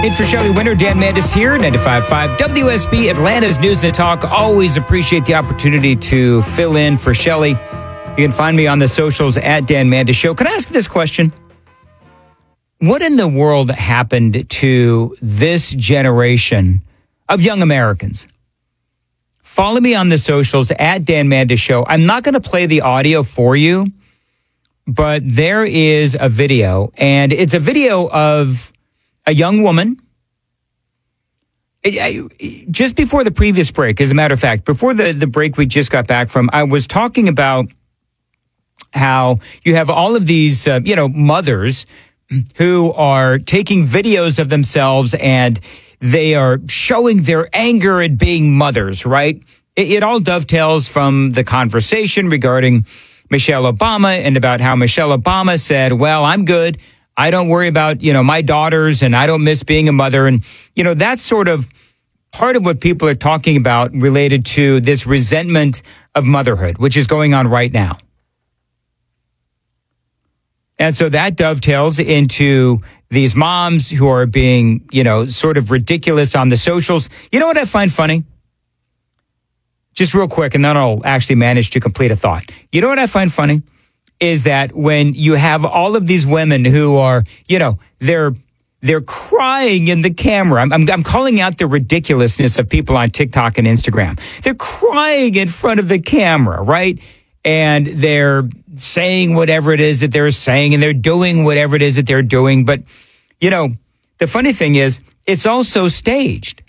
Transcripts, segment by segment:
In for Shelley Winter, Dan Mandis here, 95.5 WSB, Atlanta's News and Talk. Always appreciate the opportunity to fill in for Shelley. You can find me on the socials at Dan Mandis Show. Can I ask this question? What in the world happened to this generation of young Americans? Follow me on the socials at Dan Mandis Show. I'm not going to play the audio for you, but there is a video, and it's a video of a young woman. Just before the previous break, as a matter of fact, before the break we just got back from, I was talking about how you have all of these, mothers who are taking videos of themselves and they are showing their anger at being mothers, right? It all dovetails from the conversation regarding Michelle Obama and about how Michelle Obama said, well, I'm good. I don't worry about, my daughters and I don't miss being a mother. And, that's sort of part of what people are talking about related to this resentment of motherhood, which is going on right now. And so that dovetails into these moms who are being, sort of ridiculous on the socials. You know what I find funny? Just real quick, and then I'll actually manage to complete a thought. You know what I find funny? Is that when you have all of these women who are, they're crying in the camera. I'm calling out the ridiculousness of people on TikTok and Instagram. They're crying in front of the camera, right? And they're saying whatever it is that they're saying, and they're doing whatever it is that they're doing. But, the funny thing is, it's also staged.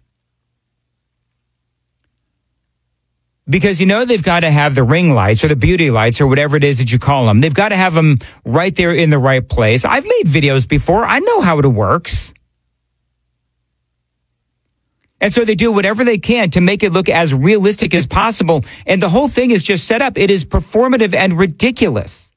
Because, they've got to have the ring lights or the beauty lights or whatever it is that you call them. They've got to have them right there in the right place. I've made videos before. I know how it works. And so they do whatever they can to make it look as realistic as possible. And the whole thing is just set up. It is performative and ridiculous.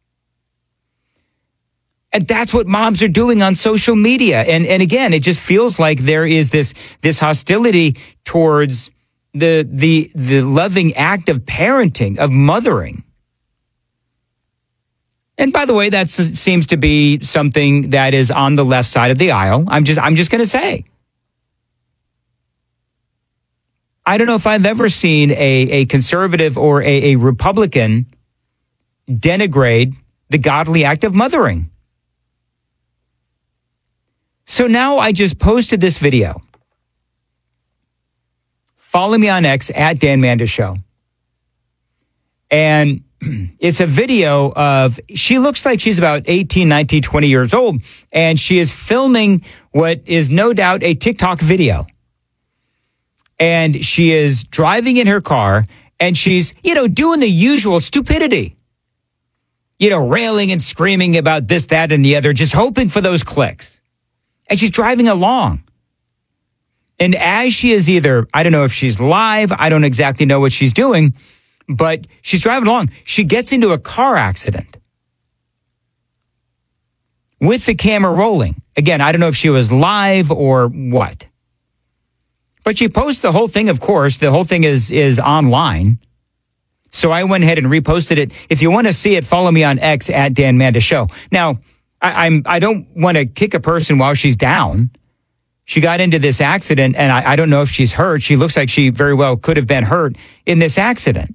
And that's what moms are doing on social media. And again, it just feels like there is this hostility towards the loving act of parenting, of mothering. And by the way, that seems to be something that is on the left side of the aisle. I'm just going to say. I don't know if I've ever seen a conservative or a Republican denigrate the godly act of mothering. So now I just posted this video. Follow me on X at Dan Mandis Show. And it's a video of, she looks like she's about 18, 19, 20 years old. And she is filming what is no doubt a TikTok video. And she is driving in her car and she's, doing the usual stupidity. Railing and screaming about this, that, and the other, just hoping for those clicks. And she's driving along. And as she is either, I don't know if she's live, I don't exactly know what she's doing, but she's driving along. She gets into a car accident with the camera rolling. Again, I don't know if she was live or what. But she posts the whole thing, of course. The whole thing is online. So I went ahead and reposted it. If you want to see it, follow me on X at Dan Mandis Show. Now, I don't want to kick a person while she's down. She got into this accident, and I don't know if she's hurt. She looks like she very well could have been hurt in this accident.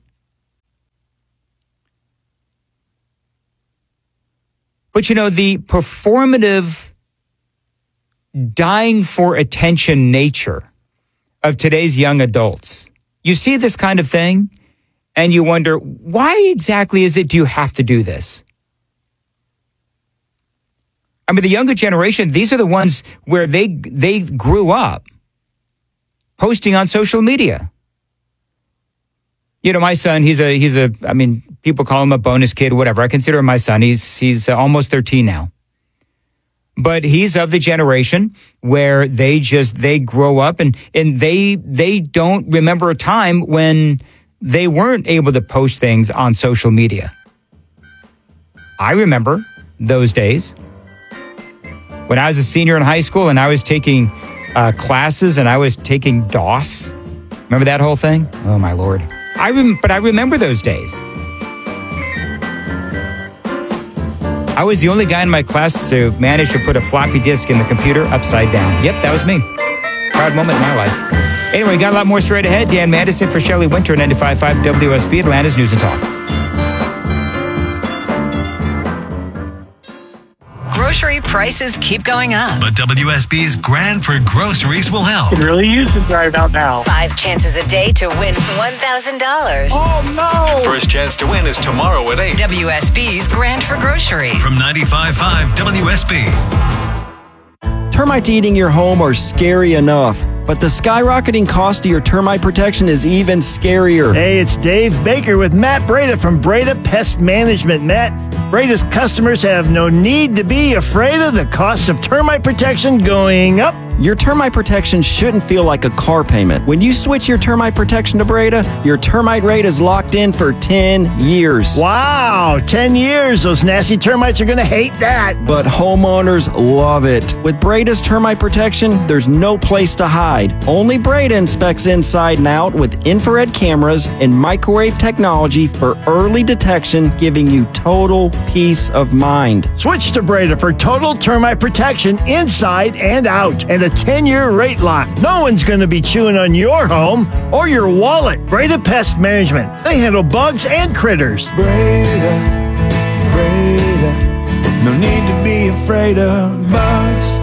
But, the performative, dying for attention nature of today's young adults, you see this kind of thing, and you wonder, why exactly do you have to do this? I mean, the younger generation, these are the ones where they grew up posting on social media. My son, he's a, people call him a bonus kid, whatever. I consider him my son. He's almost 13 now. But he's of the generation where they grow up and they don't remember a time when they weren't able to post things on social media. I remember those days. When I was a senior in high school and I was taking classes and I was taking DOS. Remember that whole thing? Oh, my Lord. But I remember those days. I was the only guy in my class to manage to put a floppy disk in the computer upside down. Yep, that was me. proud moment in my life. Anyway, got a lot more straight ahead. Dan Madison for Shelley Winter, 95.5 WSB, Atlanta's News and Talk. Grocery prices keep going up. But WSB's Grand for Groceries will help. You can really use it right about now. 5 chances a day to win $1,000. Oh, no! First chance to win is tomorrow at 8. WSB's Grand for Groceries. From 95.5 WSB. Termites eating your home are scary enough, but the skyrocketing cost of your termite protection is even scarier. Hey, it's Dave Baker with Matt Breda from Breda Pest Management. Matt, Breda's customers have no need to be afraid of the cost of termite protection going up. Your termite protection shouldn't feel like a car payment. When you switch your termite protection to Breda, your termite rate is locked in for 10 years. Wow, 10 years. Those nasty termites are going to hate that. But homeowners love it. With Breda's termite protection, there's no place to hide. Only Breda inspects inside and out with infrared cameras and microwave technology for early detection, giving you total peace of mind. Switch to Breda for total termite protection inside and out, and a 10-year rate lock. No one's going to be chewing on your home or your wallet. Breda Pest Management. They handle bugs and critters. Breda, no need to be afraid of bugs.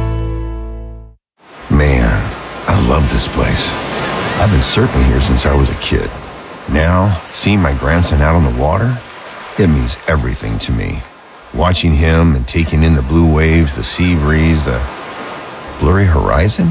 Man, I love this place. I've been surfing here since I was a kid. Now, seeing my grandson out on the water, it means everything to me. Watching him and taking in the blue waves, the sea breeze, the blurry horizon.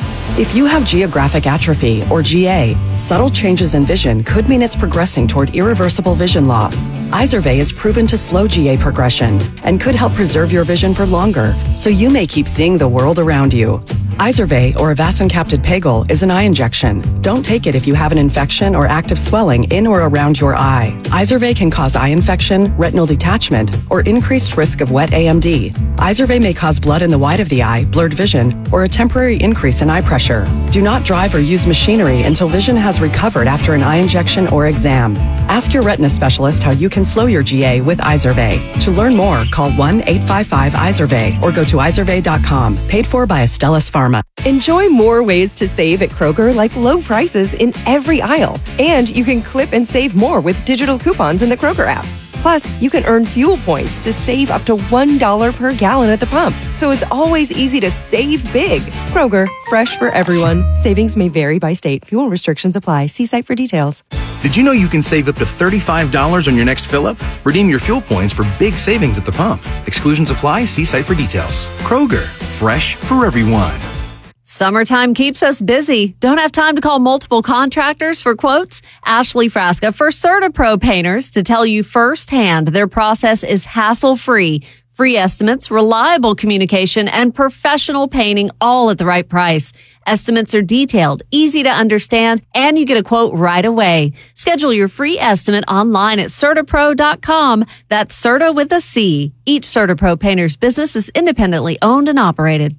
If you have geographic atrophy, or GA, subtle changes in vision could mean it's progressing toward irreversible vision loss. Izervay is proven to slow GA progression and could help preserve your vision for longer, so you may keep seeing the world around you. Izervay, or avacincaptad pegol, is an eye injection. Don't take it if you have an infection or active swelling in or around your eye. Izervay can cause eye infection, retinal detachment, or increased risk of wet AMD. Izervay may cause blood in the white of the eye, blurred vision, or a temporary increase in eye pressure. Do not drive or use machinery until vision has recovered after an eye injection or exam. Ask your retina specialist how you can slow your GA with Izervay. To learn more, call 1-855-IZERVAY or go to izervay.com. Paid for by Astellas Pharma. Enjoy more ways to save at Kroger, like low prices in every aisle. And you can clip and save more with digital coupons in the Kroger app. Plus, you can earn fuel points to save up to $1 per gallon at the pump. So it's always easy to save big. Kroger, fresh for everyone. Savings may vary by state. Fuel restrictions apply. See site for details. Did you know you can save up to $35 on your next fill-up? Redeem your fuel points for big savings at the pump. Exclusions apply. See site for details. Kroger, fresh for everyone. Summertime keeps us busy. Don't have time to call multiple contractors for quotes? Ashley Frasca for CertaPro Painters to tell you firsthand their process is hassle-free. Free estimates, reliable communication, and professional painting all at the right price. Estimates are detailed, easy to understand, and you get a quote right away. Schedule your free estimate online at CertaPro.com. That's Certa with a C. Each CertaPro Painters business is independently owned and operated.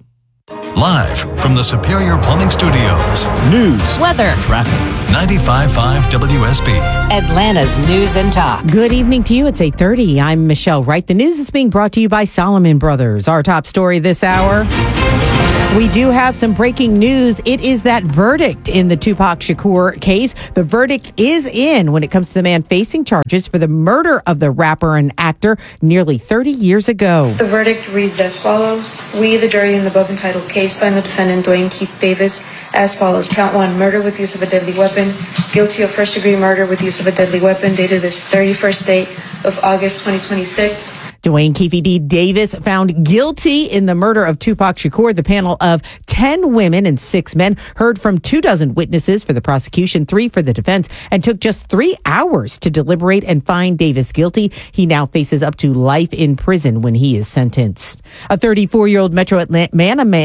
Live from the Superior Plumbing Studios. News, weather, traffic. 95.5 WSB. Atlanta's News and Talk. Good evening to you. It's 8:30. I'm Michelle Wright. The news is being brought to you by Solomon Brothers. Our top story this hour. We do have some breaking news. It is that verdict in the Tupac Shakur case. The verdict is in when it comes to the man facing charges for the murder of the rapper and actor nearly 30 years ago. The verdict reads as follows. We, the jury in the above entitled case, find the defendant Dwayne Keith Davis as follows. Count 1, murder with use of a deadly weapon. Guilty of first-degree murder with use of a deadly weapon dated this 31st day of August 2026. Dwayne Keefe D. Davis found guilty in the murder of Tupac Shakur. The panel of 10 women and 6 men heard from 24 witnesses for the prosecution, 3 for the defense, and took just 3 hours to deliberate and find Davis guilty. He now faces up to life in prison when he is sentenced. A 34-year-old Metro Atlanta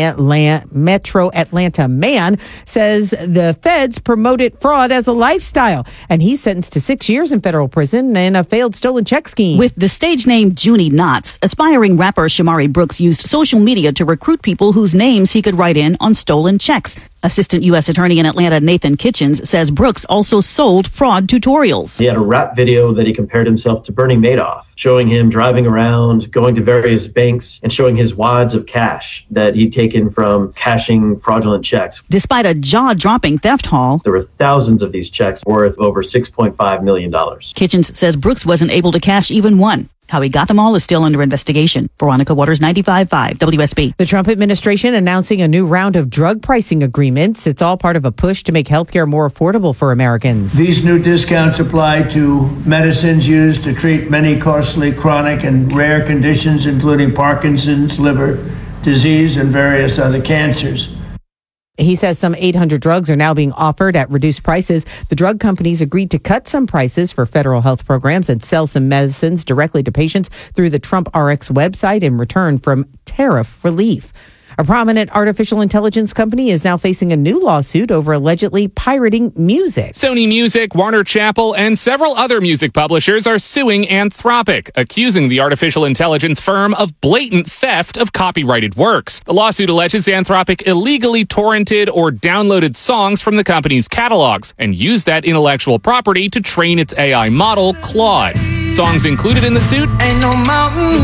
man says the feds promoted fraud as a lifestyle, and he's sentenced to 6 years in federal prison in a failed stolen check scheme. With the stage name Junie Lily Knotts. Aspiring rapper Shamari Brooks used social media to recruit people whose names he could write in on stolen checks. Assistant U.S. Attorney in Atlanta Nathan Kitchens says Brooks also sold fraud tutorials. He had a rap video that he compared himself to Bernie Madoff, showing him driving around, going to various banks, and showing his wads of cash that he'd taken from cashing fraudulent checks. Despite a jaw-dropping theft haul, there were thousands of these checks worth over $6.5 million. Kitchens says Brooks wasn't able to cash even one. How he got them all is still under investigation. Veronica Waters, 95.5 WSB. The Trump administration announcing a new round of drug pricing agreements. It's all part of a push to make healthcare more affordable for Americans. These new discounts apply to medicines used to treat many costly chronic and rare conditions, including Parkinson's, liver disease, and various other cancers. He says some 800 drugs are now being offered at reduced prices. The drug companies agreed to cut some prices for federal health programs and sell some medicines directly to patients through the Trump RX website in return from tariff relief. A prominent artificial intelligence company is now facing a new lawsuit over allegedly pirating music. Sony Music, Warner Chappell, and several other music publishers are suing Anthropic, accusing the artificial intelligence firm of blatant theft of copyrighted works. The lawsuit alleges Anthropic illegally torrented or downloaded songs from the company's catalogs and used that intellectual property to train its AI model, Claude. Songs included in the suit: Ain't No Mountain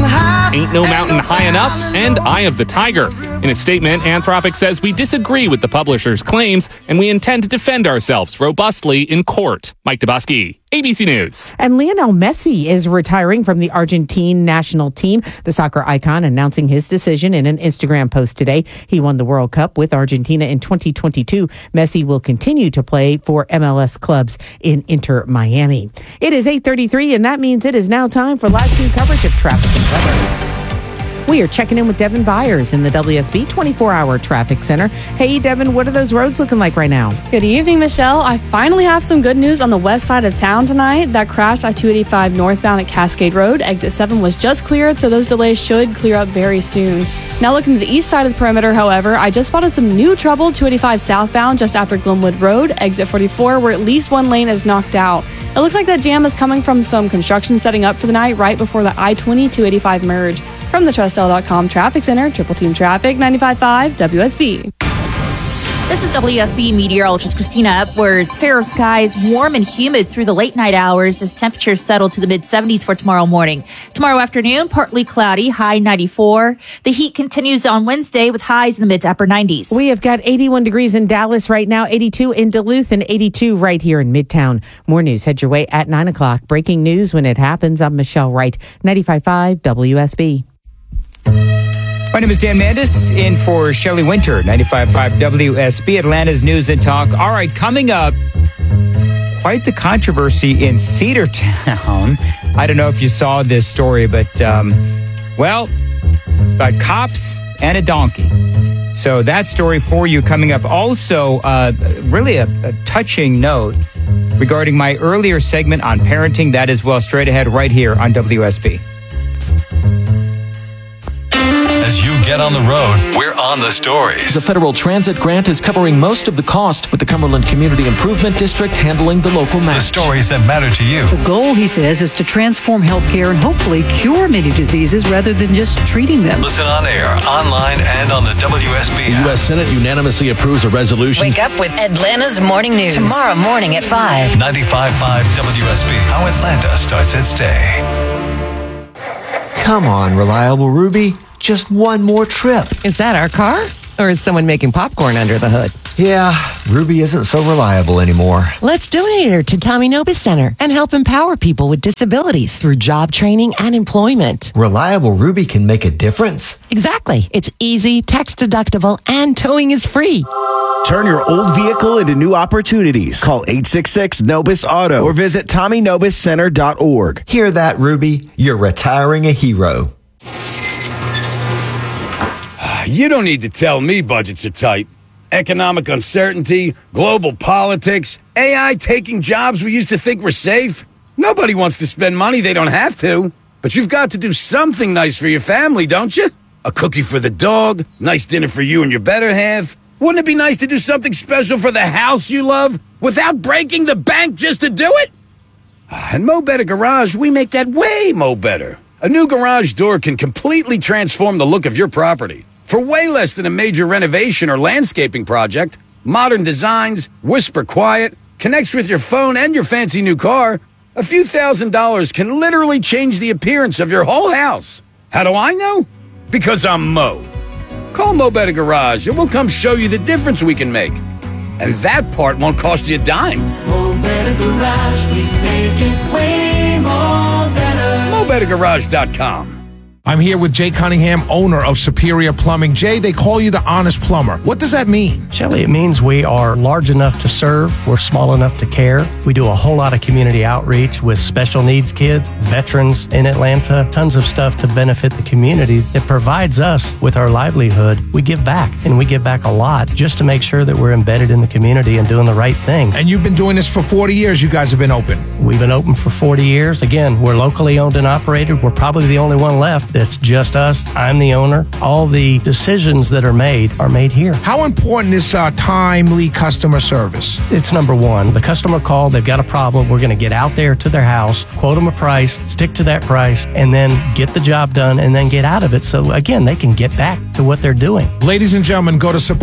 High Enough and Eye of the Tiger. In a statement, Anthropic says, "We disagree with the publisher's claims and we intend to defend ourselves robustly in court." Mike Dubosky, ABC News. And Lionel Messi is retiring from the Argentine national team. The soccer icon announcing his decision in an Instagram post today. He won the World Cup with Argentina in 2022. Messi will continue to play for MLS clubs in Inter Miami. It is 8:33, and that means it is now time for live stream coverage of traffic and weather. We are checking in with Devin Byers in the WSB 24-hour traffic center. Hey, Devin, what are those roads looking like right now? Good evening, Michelle. I finally have some good news on the west side of town tonight. That crash at 285 northbound at Cascade Road. Exit 7 was just cleared, so those delays should clear up very soon. Now looking to the east side of the perimeter, however, I just spotted some new trouble 285 southbound just after Glenwood Road. Exit 44, where at least one lane is knocked out. It looks like that jam is coming from some construction setting up for the night right before the I-20-285 merge. From the Trustel.com Traffic Center, Triple Team Traffic, 95.5 WSB. This is WSB meteorologist Christina Upwards. Fair skies, warm and humid through the late night hours as temperatures settle to the mid-70s for tomorrow morning. Tomorrow afternoon, partly cloudy, high 94. The heat continues on Wednesday with highs in the mid to upper 90s. We have got 81 degrees in Dallas right now, 82 in Duluth, and 82 right here in Midtown. More news head your way at 9 o'clock. Breaking news when it happens. I'm Michelle Wright, 95.5 WSB. My name is Dan Mandis, in for Shelley Winter, 95.5 WSB, Atlanta's News and Talk. All right, coming up, quite the controversy in Cedartown. I don't know if you saw this story, but, well, it's about cops and a donkey. So that story for you coming up. Also, really a touching note regarding my earlier segment on parenting. That as well, straight ahead right here on WSB. As you get on the road, we're on the stories. The federal transit grant is covering most of the cost, with the Cumberland Community Improvement District handling the local match. The stories that matter to you. The goal, he says, is to transform healthcare and hopefully cure many diseases rather than just treating them. Listen on air, online, and on the WSB app. The U.S. Senate unanimously approves a resolution. Wake up with Atlanta's Morning News. Tomorrow morning at 5. 95.5 WSB. How Atlanta starts its day. Come on, Reliable Ruby. Just one more trip. Is that our car? Or is someone making popcorn under the hood? Yeah, Ruby isn't so reliable anymore. Let's donate her to Tommy Nobis Center and help empower people with disabilities through job training and employment. Reliable Ruby can make a difference. Exactly. It's easy, tax deductible, and towing is free. Turn your old vehicle into new opportunities. Call 866-NOBIS-AUTO or visit TommyNobisCenter.org. Hear that, Ruby? You're retiring a hero. You don't need to tell me budgets are tight. Economic uncertainty, global politics, AI taking jobs we used to think were safe. Nobody wants to spend money they don't have to. But you've got to do something nice for your family, don't you? A cookie for the dog, nice dinner for you and your better half. Wouldn't it be nice to do something special for the house you love without breaking the bank just to do it? And Mo Better Garage, we make that way mo better. A new garage door can completely transform the look of your property. For way less than a major renovation or landscaping project, modern designs, whisper quiet, connects with your phone and your fancy new car, a few $1,000s can literally change the appearance of your whole house. How do I know? Because I'm Mo. Call Mo Better Garage and we'll come show you the difference we can make. And that part won't cost you a dime. Mo Better Garage, we make it way more better. MoBetterGarage.com. I'm here with Jay Cunningham, owner of Superior Plumbing. Jay, they call you the honest plumber. What does that mean? Shelly, it means we are large enough to serve, we're small enough to care. We do a whole lot of community outreach with special needs kids, veterans in Atlanta, tons of stuff to benefit the community that provides us with our livelihood. We give back, and we give back a lot just to make sure that we're embedded in the community and doing the right thing. And you've been doing this for 40 years. You guys have been open. We've been open for 40 years. Again, we're locally owned and operated. We're probably the only one left. It's just us. I'm the owner. All the decisions that are made here. How important is timely customer service? It's number one. The customer called, they've got a problem. We're going to get out there to their house, quote them a price, stick to that price, and then get the job done and then get out of it. So again, they can get back to what they're doing. Ladies and gentlemen, go to